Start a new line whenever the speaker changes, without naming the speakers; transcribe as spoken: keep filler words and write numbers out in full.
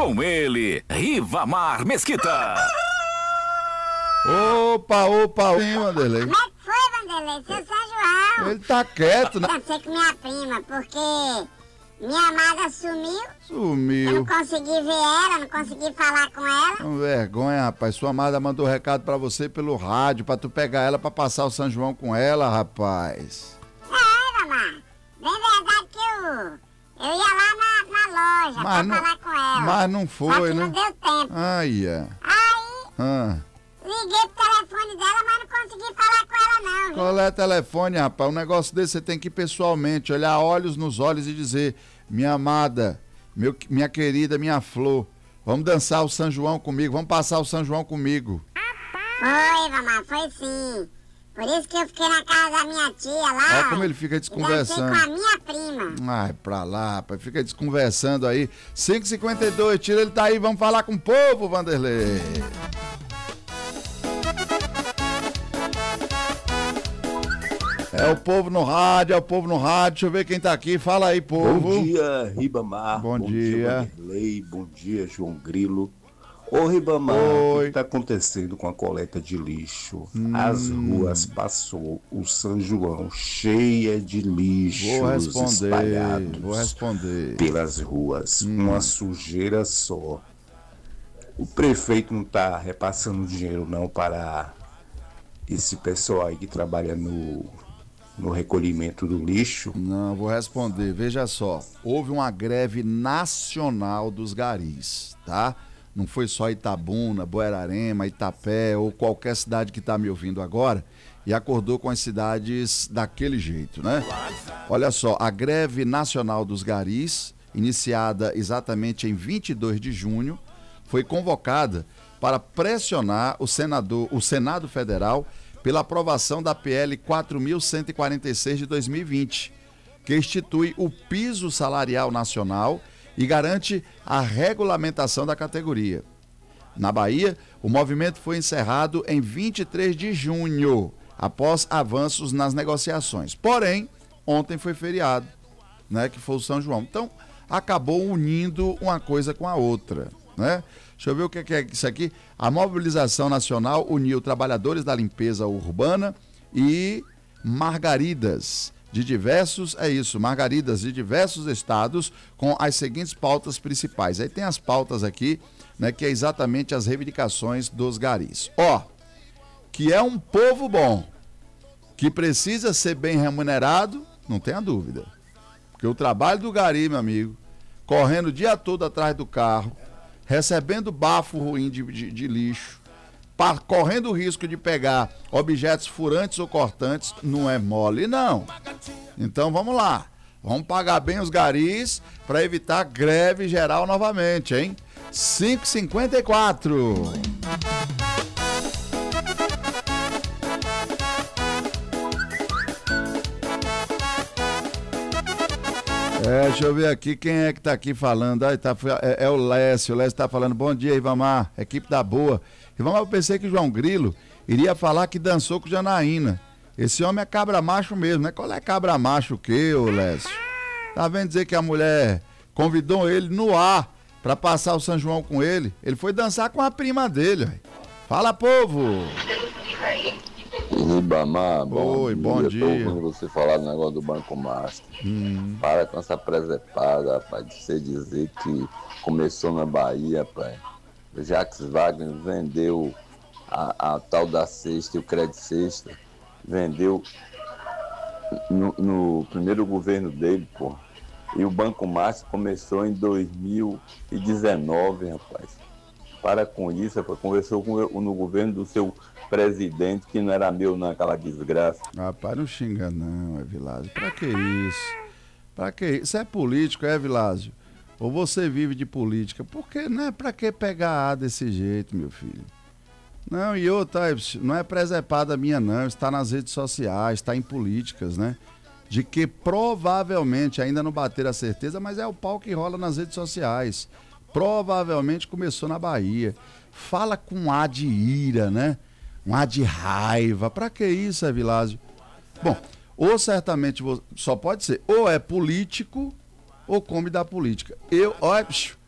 Com ele, Rivamar Mesquita.
Opa, opa, sim, Vanderlei.
Como é que foi, Vanderlei? Seu São João?
Ele tá quieto, né?
Dancei com minha prima, porque minha amada sumiu. Eu não
Sumiu.
consegui ver ela, não consegui falar com ela.
Com vergonha, rapaz. Sua amada mandou recado pra você pelo rádio, pra tu pegar ela pra passar o São João com ela, rapaz.
É, mamãe. Bem verdade que eu, eu ia lá na, na loja
Mas
pra
não-
falar com ela.
Mas não
Só
foi,
que não
né?
deu tempo.
Ai, é.
Aí,
Ah.
liguei pro telefone dela, mas não consegui falar com ela não, viu?
Qual é o telefone, rapaz? Um negócio desse você tem que ir pessoalmente, olhar olhos nos olhos e dizer: minha amada, meu, minha querida, minha flor, vamos dançar o São João comigo, vamos passar o São João comigo.
Foi, mamãe, foi sim. Por isso que eu fiquei na casa da minha tia lá.
Olha
ó,
como ele fica
e dancei
desconversando.
com a minha prima.
Ai, pra lá, rapaz, fica desconversando aí. cinco e cinquenta e dois, tira ele tá aí, vamos falar com o povo, Vanderlei. É o povo no rádio, é o povo no rádio. Deixa eu ver quem tá aqui. Fala aí, povo.
Bom dia, Ribamar.
Bom dia.
Vanderlei. Bom dia, João Grilo. Ô, Ribamar,
Oi.
o que está acontecendo com a coleta de lixo? As ruas passou o São João cheia de lixos
Vou responder,
espalhados
vou responder.
pelas ruas. Uma sujeira só. O prefeito não está repassando dinheiro não para esse pessoal aí que trabalha no, no recolhimento do lixo.
Não, vou responder. Veja só, houve uma greve nacional dos garis, tá? Não foi só Itabuna, Buerarema, Itapé ou qualquer cidade que está me ouvindo agora e acordou com as cidades daquele jeito, né? Olha só, a greve nacional dos garis, iniciada exatamente em vinte e dois de junho, foi convocada para pressionar o senador, o Senado Federal pela aprovação da P L quatro mil cento e quarenta e seis de dois mil e vinte, que institui o piso salarial nacional e garante a regulamentação da categoria. Na Bahia, o movimento foi encerrado em vinte e três de junho, após avanços nas negociações. Porém, ontem foi feriado, né, que foi o São João. Então, acabou unindo uma coisa com a outra, né? Deixa eu ver o que é isso aqui. A mobilização nacional uniu trabalhadores da limpeza urbana e margaridas de diversos, é isso, margaridas de diversos estados com as seguintes pautas principais. Aí tem as pautas aqui, né, que é exatamente as reivindicações dos garis. Ó, que é um povo bom, que precisa ser bem remunerado, não tenha dúvida. Porque o trabalho do gari, meu amigo, correndo o dia todo atrás do carro, recebendo bafo ruim de, de, de lixo, pa, correndo o risco de pegar objetos furantes ou cortantes, não é mole, não. Então vamos lá, vamos pagar bem os garis para evitar greve geral novamente, hein? cinco e cinquenta e quatro. É, deixa eu ver aqui quem é que tá aqui falando. Ah, tá, é, é o Lécio, o Lécio tá falando, bom dia, Rivamar, equipe da boa. Rivamar, eu pensei que o João Grilo iria falar que dançou com Janaína. Esse homem é cabra macho mesmo, né? Qual é cabra macho o quê, ô Lécio? Tá vendo dizer que a mulher convidou ele no ar pra passar o São João com ele? Ele foi dançar com a prima dele, véio. Fala, povo!
Ribamar, bom
Oi,
dia.
bom
Eu
dia.
tô ouvindo você falar do negócio do Banco Master.
Hum.
Para com essa presepada, rapaz, de você dizer que começou na Bahia, rapaz. O Jacques Wagner vendeu a, a tal da cesta e o crédito cesta. Vendeu no, no primeiro governo dele, pô. E o Banco Master começou em dois mil e dezenove, rapaz. Para com isso, rapaz. Conversou com eu, no governo do seu presidente, que não era meu naquela desgraça.
Rapaz, não xinga não, é Vilásio. Pra que isso? Pra que isso? Isso é político, é, Vilásio? Ou você vive de política? Porque não é pra que pegar A desse jeito, meu filho. Não, e outra, não é presepada minha não, está nas redes sociais, está em políticas, né? De que provavelmente, ainda não bateram a certeza, mas é o pau que rola nas redes sociais. Provavelmente começou na Bahia. Fala com um A de ira, né? Um ar de raiva. Pra que isso, é Vilásio? Bom, ou certamente só pode ser, ou é político, ou come da política. Eu, ó,